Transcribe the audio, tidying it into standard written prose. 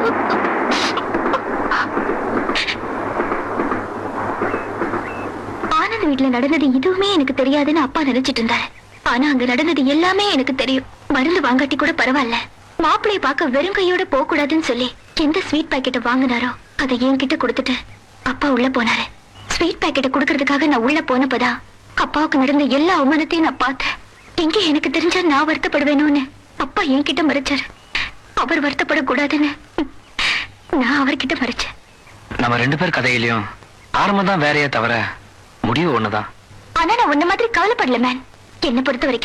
ஆனந்த் வீட்டுல நடந்தது எதுவுமே எனக்கு தெரியாதுன்னு அப்பா நினைச்சிட்டு இருந்தாரு. ஆனா அங்க நடந்தது எல்லாமே எனக்கு தெரியும். மருந்து வாங்காட்டி கூட பரவாயில்ல, மாப்பிள்ளைய பார்க்க வெறும் கையோட போக கூடாதுன்னு சொல்லி எந்த ஸ்வீட் பாக்கெட்டை வாங்கினாரோ அதை என்கிட்ட கொடுத்துட்டு அப்பா உள்ள போனாரு. ஸ்வீட் பாக்கெட்டை கொடுக்கறதுக்காக நான் உள்ள போனப்பதான் அப்பாவுக்கு நடந்த எல்லா அவமானத்தையும் நான் பார்த்தேன். எங்க எனக்கு தெரிஞ்சா நான் வருத்தப்படுவேணும்னு அப்பா என்கிட்ட மறைச்சாரு. அவர் வருத்தப்படக்கூடாதுன்னு நான் அவர்கிட்ட மறைச்சேன். நம்ம 2 பேர் கதையிலயும் ஆரம்பம் தான் வேறையே தவிர முடிவு ஒண்ணுதான். ஆனா நான் உன்ன மாதிரி கவலைப்படல மேன். என்ன பொறுத்த வரைக்கும்